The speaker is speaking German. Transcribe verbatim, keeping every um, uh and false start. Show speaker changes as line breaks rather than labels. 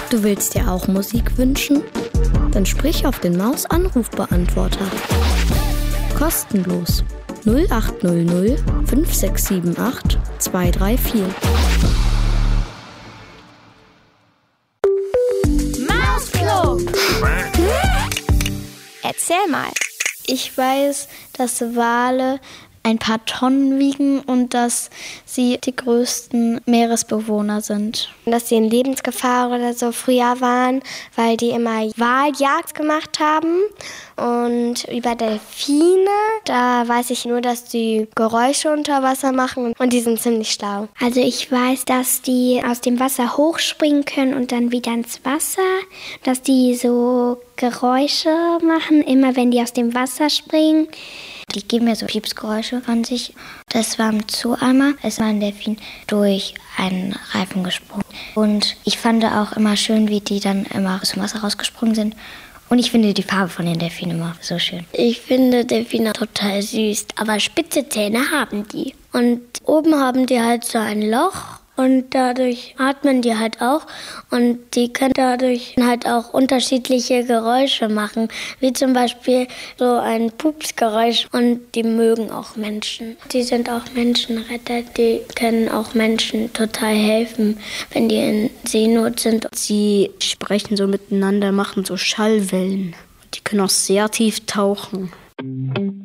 Du willst dir auch Musik wünschen? Dann sprich auf den Maus-Anrufbeantworter. Kostenlos. null acht null null fünf sechs sieben acht zwei drei vier.
Mausklo! Erzähl mal.
Ich weiß, dass Wale ein paar Tonnen wiegen und dass sie die größten Meeresbewohner sind.
Dass sie in Lebensgefahr oder so früher waren, weil die immer Waljagd gemacht haben. Und über Delfine, da weiß ich nur, dass die Geräusche unter Wasser machen und die sind ziemlich schlau.
Also ich weiß, dass die aus dem Wasser hochspringen können und dann wieder ins Wasser, dass die so Geräusche machen, immer wenn die aus dem Wasser springen. Die geben mir so Piepsgeräusche von sich. Das war im Zoo einmal. Es war ein Delfin durch einen Reifen gesprungen. Und ich fand auch immer schön, wie die dann immer aus dem Wasser rausgesprungen sind. Und ich finde die Farbe von den Delfinen immer so schön.
Ich finde Delfine total süß, aber spitze Zähne haben die. Und oben haben die halt so ein Loch und dadurch atmen die halt auch. Und die können dadurch halt auch unterschiedliche Geräusche machen, wie zum Beispiel so ein Pupsgeräusch. Und die mögen auch Menschen. Die sind auch Menschenretter, die können auch Menschen total helfen, wenn die in Seenot sind.
Sie sprechen so miteinander, machen so Schallwellen. Die können auch sehr tief tauchen.